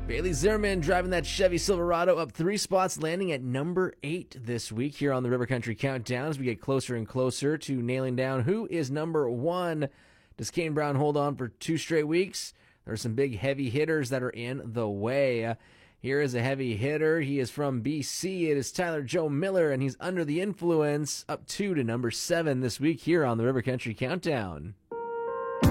Bailey Zimmerman driving that Chevy Silverado up 3 spots, landing at number 8 this week here on the River Country Countdown as we get closer and closer to nailing down who is number 1. Does Kane Brown hold on for 2 straight weeks? There are some big heavy hitters that are in the way. Here is a heavy hitter. He is from BC. It is Tyler Joe Miller, and he's Under the Influence, up 2 to number 7 this week here on the River Country Countdown.